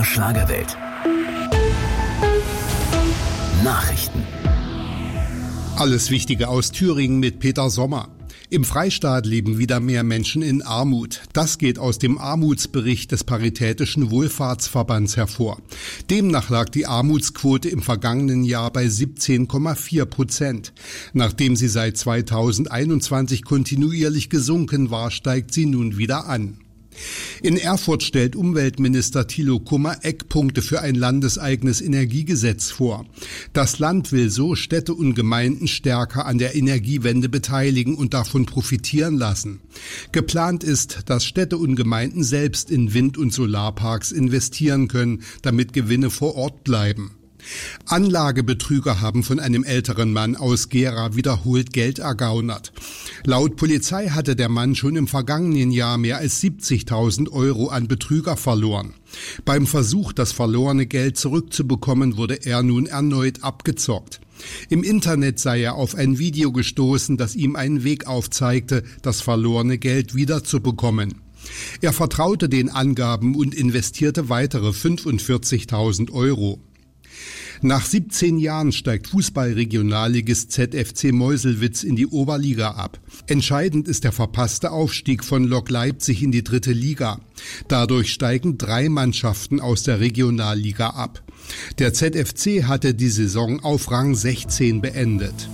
Schlagerwelt. Nachrichten. Alles Wichtige aus Thüringen mit Peter Sommer. Im Freistaat leben wieder mehr Menschen in Armut. Das geht aus dem Armutsbericht des Paritätischen Wohlfahrtsverbands hervor. Demnach lag die Armutsquote im vergangenen Jahr bei 17,4%. Nachdem sie seit 2021 kontinuierlich gesunken war, steigt sie nun wieder an. In Erfurt stellt Umweltminister Thilo Kummer Eckpunkte für ein landeseigenes Energiegesetz vor. Das Land will so Städte und Gemeinden stärker an der Energiewende beteiligen und davon profitieren lassen. Geplant ist, dass Städte und Gemeinden selbst in Wind- und Solarparks investieren können, damit Gewinne vor Ort bleiben. Anlagebetrüger haben von einem älteren Mann aus Gera wiederholt Geld ergaunert. Laut Polizei hatte der Mann schon im vergangenen Jahr mehr als 70.000 Euro an Betrüger verloren. Beim Versuch, das verlorene Geld zurückzubekommen, wurde er nun erneut abgezockt. Im Internet sei er auf ein Video gestoßen, das ihm einen Weg aufzeigte, das verlorene Geld wiederzubekommen. Er vertraute den Angaben und investierte weitere 45.000 Euro. Nach 17 Jahren steigt Fußball-Regionalligist ZFC Meuselwitz in die Oberliga ab. Entscheidend ist der verpasste Aufstieg von Lok Leipzig in die 3. Liga. Dadurch steigen 3 Mannschaften aus der Regionalliga ab. Der ZFC hatte die Saison auf Rang 16 beendet.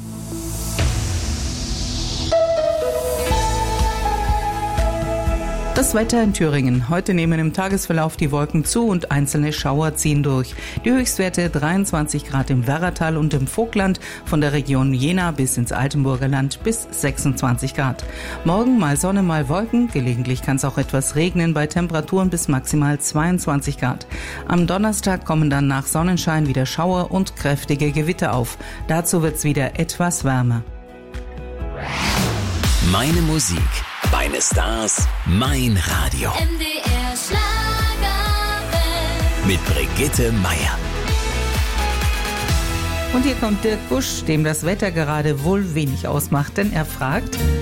Das Wetter in Thüringen. Heute nehmen im Tagesverlauf die Wolken zu und einzelne Schauer ziehen durch. Die Höchstwerte 23 Grad im Werratal und im Vogtland, von der Region Jena bis ins Altenburger Land bis 26 Grad. Morgen mal Sonne, mal Wolken. Gelegentlich kann es auch etwas regnen bei Temperaturen bis maximal 22 Grad. Am Donnerstag kommen dann nach Sonnenschein wieder Schauer und kräftige Gewitter auf. Dazu wird es wieder etwas wärmer. Meine Musik, meine Stars, mein Radio. MDR Schlagerwelt. Mit Brigitte Meier. Und hier kommt Dirk Busch, dem das Wetter gerade wohl wenig ausmacht, denn er fragt: